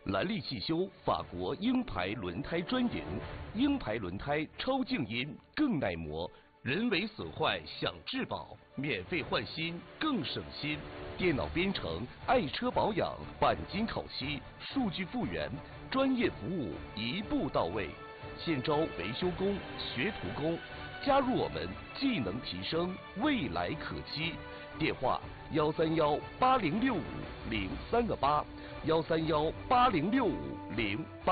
兰利汽修法国鹰牌轮胎专营，鹰牌轮胎超静音更耐磨，人为损坏享质保，免费换新更省心。电脑编程、爱车保养、钣金烤漆、数据复原，专业服务一步到位。现招维修工、学徒工，加入我们，技能提升，未来可期。电话131806503个8，131806508。